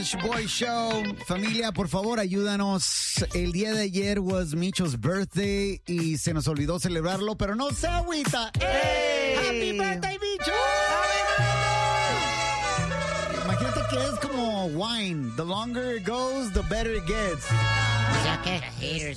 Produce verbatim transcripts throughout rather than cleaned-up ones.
Boy Show. Familia, por favor, ayúdanos. El día de ayer was Micho's birthday y se nos olvidó celebrarlo, pero no se agüita. ¡Hey! ¡Happy birthday, Micho! Imagínate que es como wine. The longer it goes, the better it gets. Ya que haters.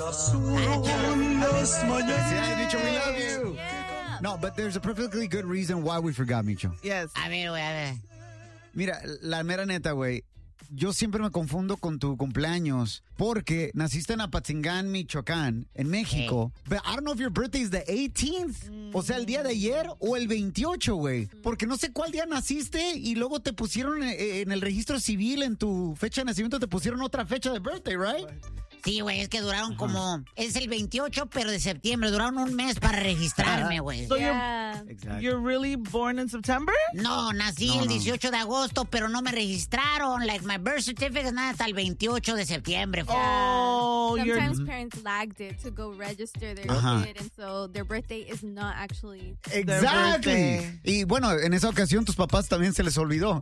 Felicidades, Micho, we love you. Yeah. No, but there's a perfectly good reason why we forgot, Micho. Yes. A ver, güey, a ver. Mira, la mera neta, güey. Yo siempre me confundo con tu cumpleaños porque naciste en Apatzingán, Michoacán, en México. Hey. But I don't know if your birthday is the eighteenth, o sea, el día de ayer o el veintiocho, güey. Porque no sé cuál día naciste y luego te pusieron en el registro civil, en tu fecha de nacimiento, te pusieron otra fecha de birthday, right? Sí, güey, es que duraron como... Es el veintiocho, pero de septiembre. Duraron un mes para registrarme, güey. So Yeah. you're, Exactly. you're really born in September? No, nací No, el no. dieciocho de agosto, pero no me registraron. Like, my birth certificate nada hasta el veintiocho de septiembre. fue. Oh, you're... Sometimes parents lagged it to go register their Ajá. kid, and so their birthday is not actually. Exactly. birthday. Y bueno, en esa ocasión tus papás también se les olvidó.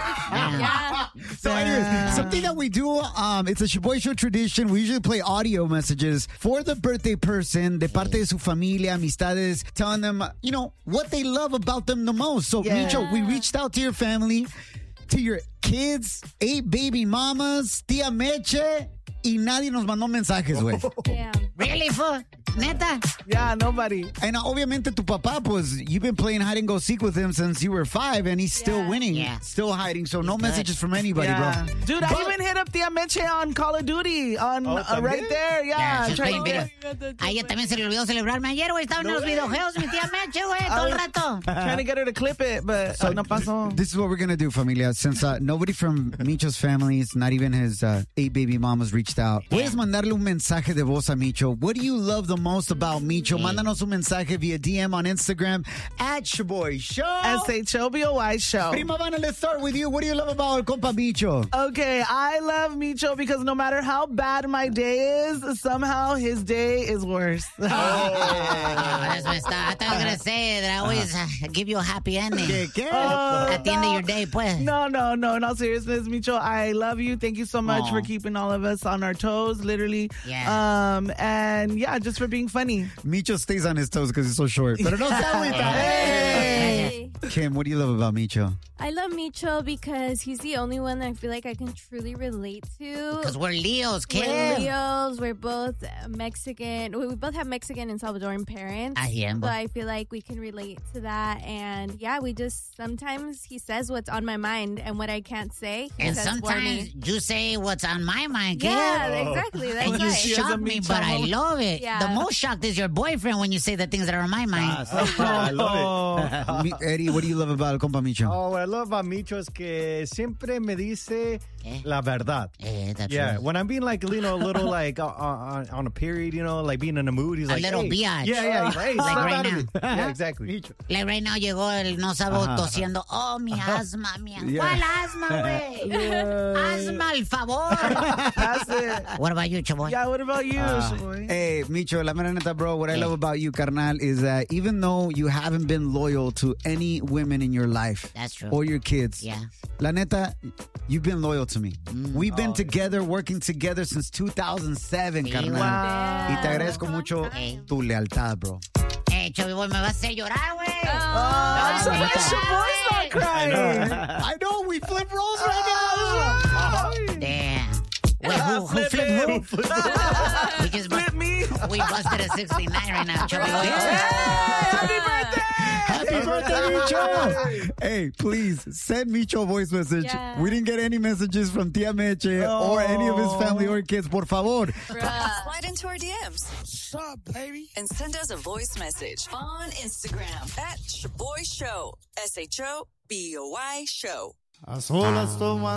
Yeah. So anyways, something that we do, um, it's a Shaboy Show tradition. We usually play audio messages for the birthday person de parte de su familia, amistades, telling them, you know, what they love about them the most. So, Yeah. Micho, we reached out to your family, to your kids, eight baby mamas, tía Meche, y nadie nos mandó mensajes, güey. Damn. Really, fool? Neta? Yeah, nobody. And uh, obviamente tu papá, pues, you've been playing hide and go seek with him since you were five, and he's still Yeah. winning, Yeah. still hiding. So no good. messages from anybody, Yeah. bro. Dude, I But- even hit up Tia Meche on Call of Duty on Oh, uh, right también? there. Yeah, Yeah, she's trying playing to, video. A ella también se le olvidó celebrarme ayer, güey. Estaba en No los way. videojuegos, mi tía Meche, güey, todo el rato. trying to get her to clip it, but So, uh, no pasó. This is what we're going to do, familia. Since uh, nobody from Micho's families, not even his uh, eight baby mamas reached out. Puedes mandarle un mensaje de voz a Micho. What do you love the most about Micho? Mándanos un mensaje via D M on Instagram at Shaboy Show. S H O B O Y show. Prima Vana, let's start with you. What do you love about el compa Micho? Okay, I love Micho because no matter how bad my day is, somehow his day is worse. Oh, that's messed up. I thought I was going to say that I always uh, give you a happy ending. ¿Qué, qué? Oh, At the end of your day, pues. No, no, no. In all seriousness, Micho, I love you. Thank you so much Aw. for keeping all of us on our toes, literally. Yeah. Um, and yeah, just for being funny. Micho stays on his toes because he's so short. Pero no se agüita. Hey! Hey. Kim, what do you love about Micho? I love Micho because he's the only one that I feel like I can truly relate to. Because we're Leos, kid. We're Leos. We're both uh, Mexican. We we both have Mexican and Salvadoran parents. I am. So I feel like we can relate to that. And yeah, we just sometimes he says what's on my mind and what I can't say. He And says for sometimes me. you say what's on my mind, kid. Yeah, exactly. That's And you right. She has a shock me, Micho but I mode. love it. Yeah. The most shocked is your boyfriend when you say the things that are on my mind. I love it. Mi- Eddie, what do you love about el compa Micho? Oh, what I love about Micho es que siempre me dice Eh? la verdad. Eh, that's Yeah, right. when I'm being like, you know, a little like uh, uh, on a period, you know, like being in a mood, he's A like, little hey. biatch. Yeah, yeah, he's like, hey, Like snap right out of now. it. Yeah, exactly. Like right now llegó el no sabo Ajá. tosiendo. Oh, mi asma, mi asma. Yeah. ¿Cuál asma, güey? Asma, al favor. That's it. What about you, Chaboy? Yeah, what about you, Shaboy? Hey, Micho, la mera neta, bro, what I Hey. love about you, carnal, is that even though you haven't been loyal to any women in your life That's true. or your kids, Yeah. la neta, you've been loyal to me. Mm. We've been Oh. together, working together since two thousand seven, Sí, carnal. Wow. Y te agradezco mucho Hey. tu lealtad, bro. Eh, Chaboy, me vas a hacer llorar, güey. Oh, I'm surprised Shaboy's not crying. I know, we flip roles right now. Damn. Wait, who, who Flip flipped him. who? We just Flip me. we busted a sixty-nine right now, Chubby. Happy birthday. Happy birthday, Micho! Hey, please send Micho a voice message. Yeah. We didn't get any messages from Tia Meche or any of his family or kids. Por favor. Slide into our D Ms. What's up, baby? And send us a voice message on Instagram at Shaboy Show. S H O B O Y Show. A solas toma